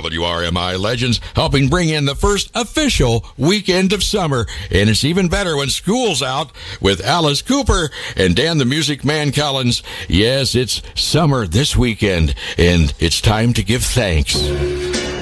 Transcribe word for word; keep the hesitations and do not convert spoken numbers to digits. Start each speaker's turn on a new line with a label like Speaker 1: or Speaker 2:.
Speaker 1: W R M I legends, helping bring in the first official weekend of summer. And it's even better when school's out with Alice Cooper and Dan the Music Man Collins. Yes, it's summer this weekend, and it's time to give thanks.